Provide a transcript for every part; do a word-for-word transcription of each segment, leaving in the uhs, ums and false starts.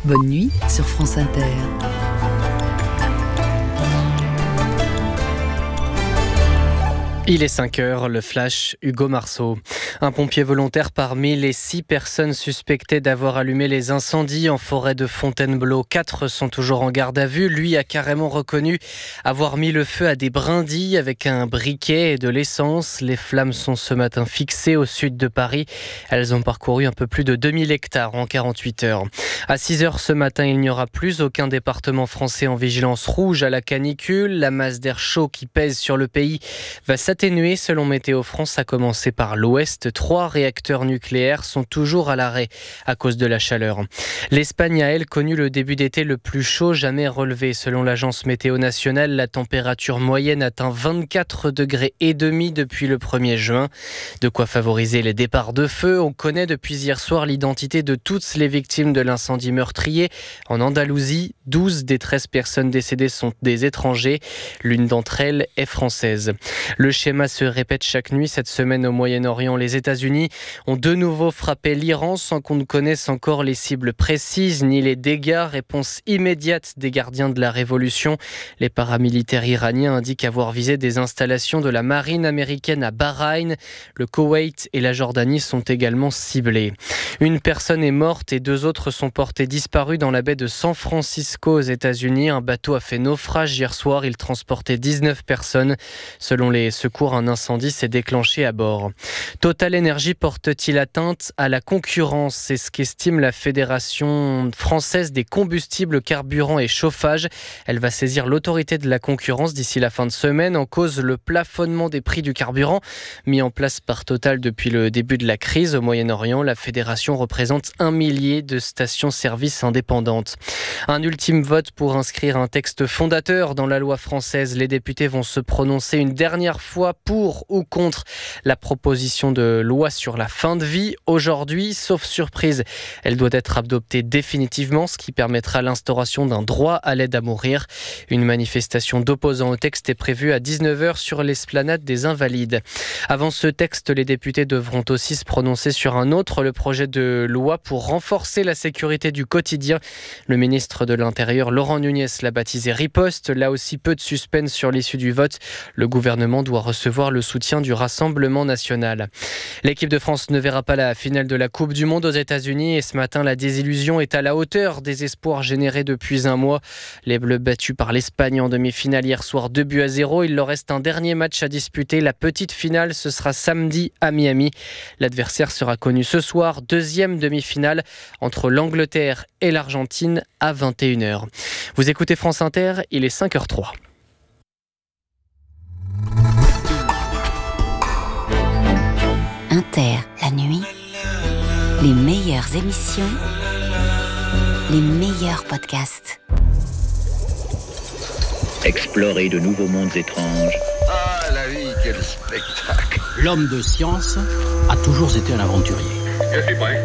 Bonne nuit sur France Inter. Il est cinq heures, le flash, Hugo Marceau. Un pompier volontaire parmi les six personnes suspectées d'avoir allumé les incendies en forêt de Fontainebleau. Quatre sont toujours en garde à vue. Lui a carrément reconnu avoir mis le feu à des brindilles avec un briquet et de l'essence. Les flammes sont ce matin fixées au sud de Paris. Elles ont parcouru un peu plus de deux mille hectares en quarante-huit heures. À six heures ce matin, il n'y aura plus aucun département français en vigilance rouge à la canicule. La masse d'air chaud qui pèse sur le pays va s'atténuer selon Météo France, à commencer par l'ouest. Trois réacteurs nucléaires sont toujours à l'arrêt à cause de la chaleur. L'Espagne a, elle, connu le début d'été le plus chaud jamais relevé. Selon l'agence météo nationale, la température moyenne atteint vingt-quatre degrés et demi depuis le premier juin. De quoi favoriser les départs de feu. On connaît depuis hier soir l'identité de toutes les victimes de l'incendie meurtrier. En Andalousie, douze des treize personnes décédées sont des étrangers. L'une d'entre elles est française. Le schéma se répète chaque nuit cette semaine au Moyen-Orient. Les États-Unis ont de nouveau frappé l'Iran sans qu'on ne connaisse encore les cibles précises ni les dégâts. Réponse immédiate des gardiens de la révolution. Les paramilitaires iraniens indiquent avoir visé des installations de la marine américaine à Bahreïn. Le Koweït et la Jordanie sont également ciblés. Une personne est morte et deux autres sont portés disparus dans la baie de San Francisco aux États-Unis. Un bateau a fait naufrage hier soir. Il transportait dix-neuf personnes. Selon les secours, un incendie s'est déclenché à bord. Total Energy porte-t-il atteinte à la concurrence ? C'est ce qu'estime la Fédération française des combustibles, carburants et chauffage. Elle va saisir l'autorité de la concurrence d'ici la fin de semaine. En cause, le plafonnement des prix du carburant mis en place par Total depuis le début de la crise au Moyen-Orient. La fédération représente un millier de stations-service indépendantes. Un ultime vote pour inscrire un texte fondateur dans la loi française. Les députés vont se prononcer une dernière fois pour ou contre la proposition de loi sur la fin de vie. Aujourd'hui, sauf surprise, elle doit être adoptée définitivement, ce qui permettra l'instauration d'un droit à l'aide à mourir. Une manifestation d'opposants au texte est prévue à dix-neuf heures sur l'esplanade des Invalides. Avant ce texte, les députés devront aussi se prononcer sur un autre, le projet de loi pour renforcer la sécurité du quotidien. Le ministre de l'Intérieur, Laurent Nunez, l'a baptisé Riposte. Là aussi, peu de suspense sur l'issue du vote. Le gouvernement doit recevoir le soutien du Rassemblement national. L'équipe de France ne verra pas la finale de la Coupe du Monde aux États-Unis et ce matin, la désillusion est à la hauteur des espoirs générés depuis un mois. Les Bleus battus par l'Espagne en demi-finale hier soir, deux buts à zéro. Il leur reste un dernier match à disputer. La petite finale, ce sera samedi à Miami. L'adversaire sera connu ce soir. Deuxième demi-finale entre l'Angleterre et l'Argentine à vingt et une heures. Vous écoutez France Inter, il est cinq heures trois. Inter, la nuit, les meilleures émissions, les meilleurs podcasts. Explorer de nouveaux mondes étranges. Ah, la vie, quel spectacle! L'homme de science a toujours été un aventurier. Je suis prêt.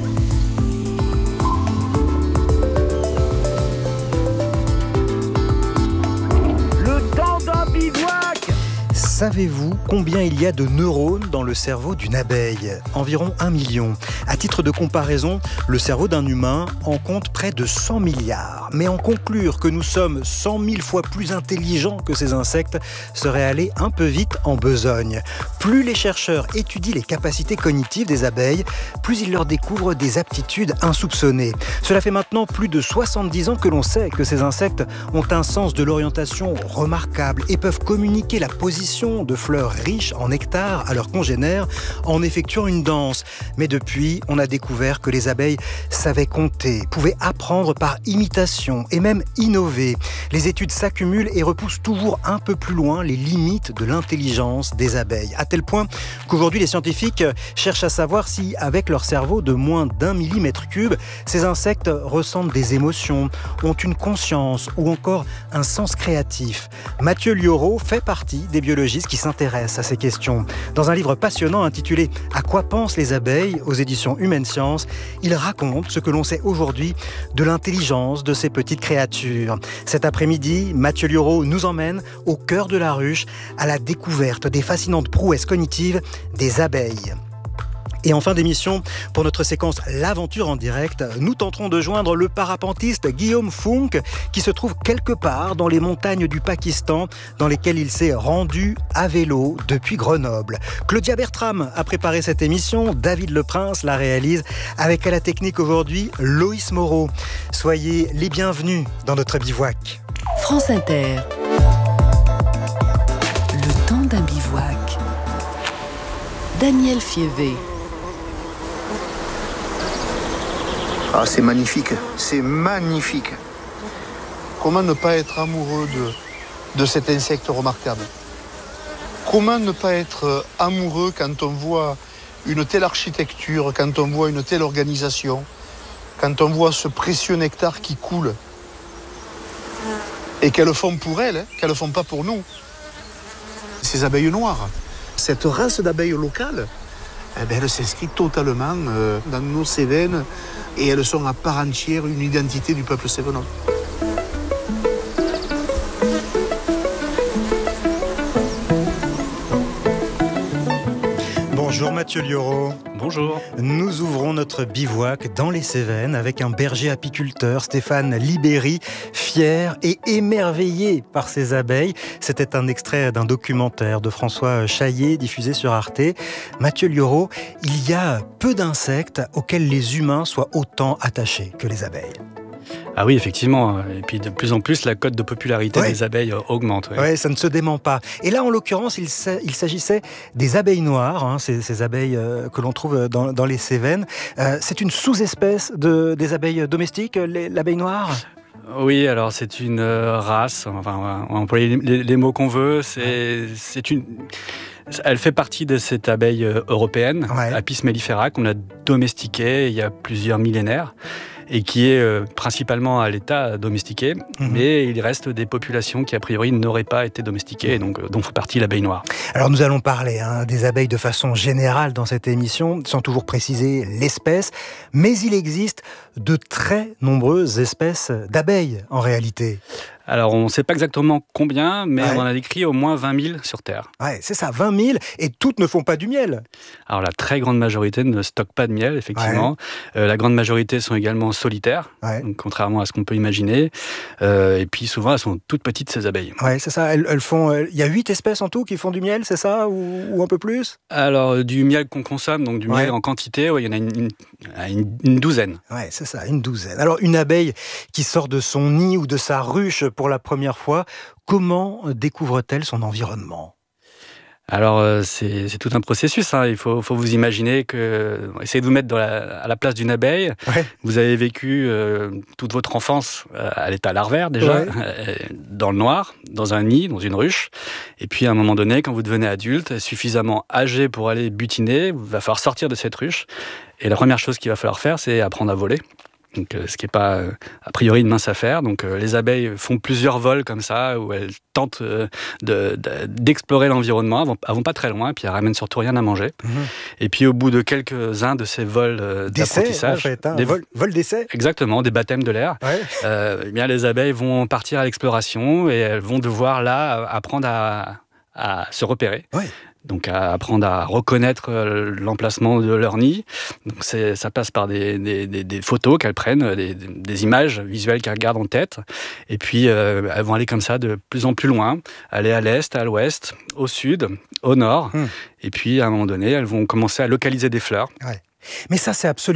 Le temps d'un bivouac! Savez-vous combien il y a de neurones dans le cerveau d'une abeille ? Environ un million. À titre de comparaison, le cerveau d'un humain en compte près de cent milliards. Mais en conclure que nous sommes cent mille fois plus intelligents que ces insectes serait aller un peu vite en besogne. Plus les chercheurs étudient les capacités cognitives des abeilles, plus ils leur découvrent des aptitudes insoupçonnées. Cela fait maintenant plus de soixante-dix ans que l'on sait que ces insectes ont un sens de l'orientation remarquable et peuvent communiquer la position de fleurs riches en nectar à leurs congénères en effectuant une danse. Mais depuis, on a découvert que les abeilles savaient compter, pouvaient apprendre par imitation et même innover. Les études s'accumulent et repoussent toujours un peu plus loin les limites de l'intelligence des abeilles. À tel point qu'aujourd'hui, les scientifiques cherchent à savoir si, avec leur cerveau de moins d'un millimètre cube, ces insectes ressentent des émotions, ont une conscience ou encore un sens créatif. Mathieu Liauraud fait partie des biologistes qui s'intéressent à ces questions. Dans un livre passionnant intitulé « À quoi pensent les abeilles ?» aux éditions Humaine Science, il raconte ce que l'on sait aujourd'hui de l'intelligence de ces petites créatures. Cet après-midi, Mathieu Liauraud nous emmène au cœur de la ruche à la découverte des fascinantes prouesses cognitives des abeilles. Et en fin d'émission, pour notre séquence L'aventure en direct, nous tenterons de joindre le parapentiste Guillaume Funk qui se trouve quelque part dans les montagnes du Pakistan dans lesquelles il s'est rendu à vélo depuis Grenoble. Claudia Bertram a préparé cette émission, David Leprince la réalise avec à la technique aujourd'hui Loïs Moreau. Soyez les bienvenus dans notre bivouac. France Inter. Le temps d'un bivouac. Daniel Fievé. Ah, c'est magnifique, c'est magnifique. Comment ne pas être amoureux de, de cet insecte remarquable? Comment ne pas être amoureux quand on voit une telle architecture, quand on voit une telle organisation, quand on voit ce précieux nectar qui coule et qu'elles font pour elles, hein, qu'elles ne font pas pour nous. Ces abeilles noires, cette race d'abeilles locales, eh ben, elle s'inscrit totalement euh, dans nos Cévennes et elles sont à part entière une identité du peuple cévennois. Bonjour Mathieu Lioro. Bonjour. Nous ouvrons notre bivouac dans les Cévennes avec un berger apiculteur, Stéphane Libéry, fier et émerveillé par ses abeilles. C'était un extrait d'un documentaire de François Chaillet diffusé sur Arte. Mathieu Lioro, il y a peu d'insectes auxquels les humains soient autant attachés que les abeilles. Ah oui, effectivement. Et puis de plus en plus, la cote de popularité ouais. des abeilles augmente. Oui, ouais, ça ne se dément pas. Et là, en l'occurrence, il, il s'agissait des abeilles noires, hein, ces, ces abeilles euh, que l'on trouve dans, dans les Cévennes. Euh, c'est une sous-espèce de, des abeilles domestiques, les, l'abeille noire ? Oui, alors c'est une euh, race, enfin, on va employer les, les mots qu'on veut. C'est, ouais. c'est une... Elle fait partie de cette abeille européenne, ouais. Apis mellifera, qu'on a domestiquée il y a plusieurs millénaires, et qui est euh, principalement à l'état domestiqué, mmh. mais il reste des populations qui a priori n'auraient pas été domestiquées, et donc euh, dont fait partie l'abeille noire. Alors nous allons parler hein, des abeilles de façon générale dans cette émission, sans toujours préciser l'espèce, mais il existe de très nombreuses espèces d'abeilles en réalité. Alors, on ne sait pas exactement combien, mais ouais. on en a décrit au moins vingt mille sur Terre. Ouais, c'est ça, vingt mille, et toutes ne font pas du miel. Alors, la très grande majorité ne stocke pas de miel, effectivement. Ouais. Euh, la grande majorité sont également solitaires, ouais. donc, contrairement à ce qu'on peut imaginer. Euh, et puis, souvent, elles sont toutes petites, ces abeilles. Ouais, c'est ça. Elles, elles font. Il y a huit espèces en tout qui font du miel, c'est ça, ou, ou un peu plus? Alors, du miel qu'on consomme, donc du ouais. miel en quantité, ouais, il y en a une, une, une douzaine. Ouais, c'est ça, une douzaine. Alors, une abeille qui sort de son nid ou de sa ruche pour la première fois, comment découvre-t-elle son environnement ? Alors, euh, c'est, c'est tout un processus. Hein. Il faut, faut vous imaginer que... Essayez de vous mettre dans la, à la place d'une abeille. Ouais. Vous avez vécu euh, toute votre enfance euh, à l'état larvaire, déjà, ouais. euh, dans le noir, dans un nid, dans une ruche. Et puis, à un moment donné, quand vous devenez adulte, suffisamment âgé pour aller butiner, il va falloir sortir de cette ruche. Et la première chose qu'il va falloir faire, c'est apprendre à voler. Donc, euh, ce qui n'est pas, euh, a priori, une mince affaire. Donc, euh, les abeilles font plusieurs vols comme ça, où elles tentent euh, de, de, d'explorer l'environnement. Elles vont, elles vont pas très loin, puis elles ramènent surtout rien à manger. Mmh. Et puis, au bout de quelques-uns de ces vols euh, d'apprentissage... en fait, hein, des vol, vol d'essai. Exactement, des baptêmes de l'air. Ouais. Euh, eh bien, les abeilles vont partir à l'exploration et elles vont devoir, là, apprendre à, à se repérer. Ouais. Donc à apprendre à reconnaître l'emplacement de leur nid. Donc c'est, ça passe par des, des, des, des photos qu'elles prennent, des, des images visuelles qu'elles gardent en tête. Et puis euh, elles vont aller comme ça de plus en plus loin, aller à l'est, à l'ouest, au sud, au nord. Hum. Et puis à un moment donné, elles vont commencer à localiser des fleurs. Ouais. Mais ça, c'est absolument